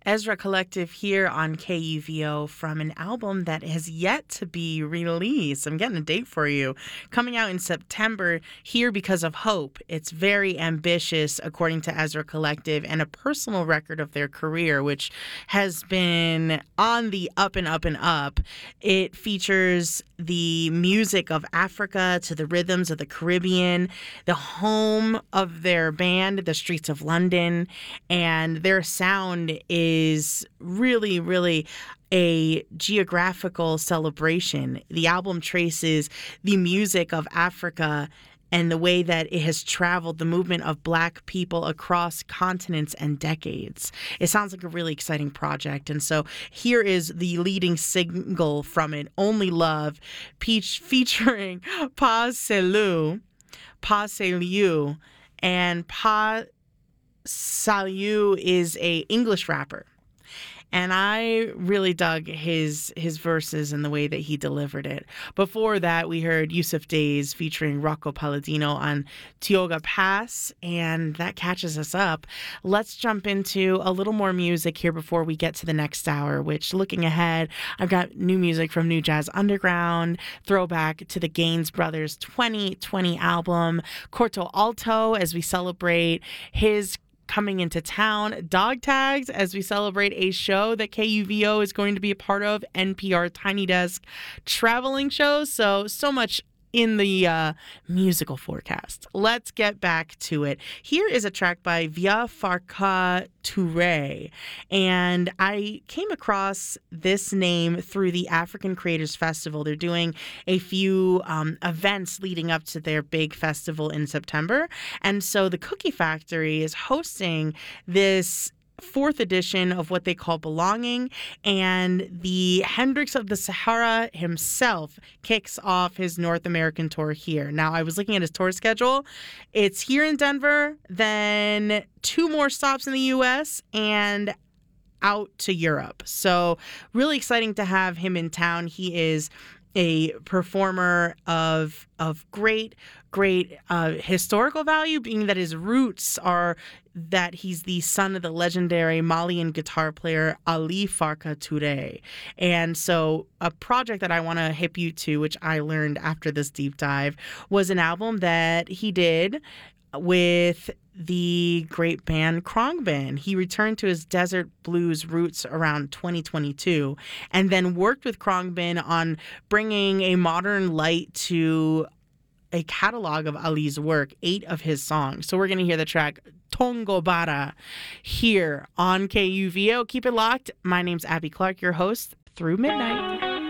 Ezra Collective here on KUVO from an album that has yet to be released. I'm getting a date for you. Coming out in September, Here Because of Hope. It's very ambitious, according to Ezra Collective, and a personal record of their career, which has been on the up and up and up. It features the music of Africa to the rhythms of the Caribbean, the home of their band, the streets of London, and their sound is really, really a geographical celebration. The album traces the music of Africa and the way that it has traveled, the movement of Black people across continents and decades. It sounds like a really exciting project. And so here is the leading single from it, Only Love, featuring Pa Selu, and Pa Salieu is a English rapper. And I really dug his verses and the way that he delivered it. Before that, we heard Yusuf Days featuring Rocco Palladino on Tioga Pass, and that catches us up. Let's jump into a little more music here before we get to the next hour, which, looking ahead, I've got new music from New Jazz Underground, throwback to the Gaines Brothers 2020 album, Corto Alto, as we celebrate his coming into town, Dog Tags, as we celebrate a show that KUVO is going to be a part of, NPR Tiny Desk traveling show. So much in the musical forecast. Let's get back to it. Here is a track by Via Farka Touré, and I came across this name through the African Creators Festival. They're doing a few events leading up to their big festival in September, and so the Cookie Factory is hosting this fourth edition of what they call Belonging, and the Hendrix of the Sahara himself kicks off his North American tour here. Now, I was looking at his tour schedule. It's here in Denver, then 2 more stops in the U.S., and out to Europe. So really exciting to have him in town. He is a performer of great historical value, being that his roots are that he's the son of the legendary Malian guitar player Ali Farka Touré. And so a project that I want to hip you to, which I learned after this deep dive, was an album that he did with the great band Khruangbin. He returned to his desert blues roots around 2022 and then worked with Khruangbin on bringing a modern light to a catalog of Ali's work, 8 of his songs. So we're going to hear the track Tongobara here on KUVO. Keep it locked. My name's Abby Clark, your host through midnight.